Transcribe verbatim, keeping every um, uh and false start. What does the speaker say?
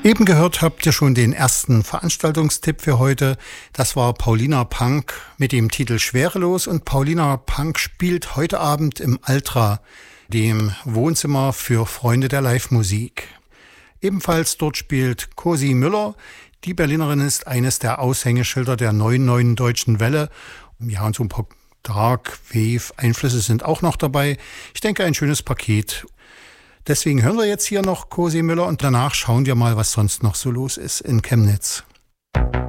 Eben gehört habt ihr schon den ersten Veranstaltungstipp für heute. Das war Paulina Punk mit dem Titel Schwerelos. Und Paulina Punk spielt heute Abend im Altra, dem Wohnzimmer für Freunde der Live-Musik. Ebenfalls dort spielt Cosi Müller. Die Berlinerin ist eines der Aushängeschilder der neuen neuen deutschen Welle. Ja, und so ein paar Dark Wave Einflüsse sind auch noch dabei. Ich denke, ein schönes Paket. Deswegen hören wir jetzt hier noch Cosi Müller und danach schauen wir mal, was sonst noch so los ist in Chemnitz.